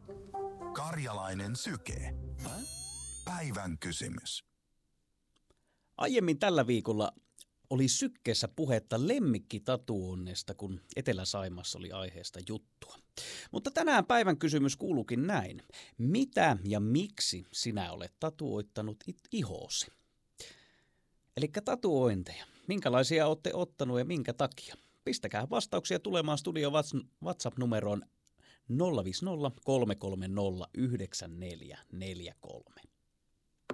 Karjalainen syke. Päivän kysymys. Aiemmin tällä viikolla oli sykkeessä puhetta lemmikkitatuoinnista, kun Etelä-Saimaassa oli aiheesta juttua. Mutta tänään päivän kysymys kuuluukin näin. Mitä ja miksi sinä olet tatuoittanut ihoosi? Elikkä tatuointeja. Minkälaisia olette ottanut ja minkä takia? Pistäkää vastauksia tulemaan studio WhatsApp-numeroon 050 330 9443.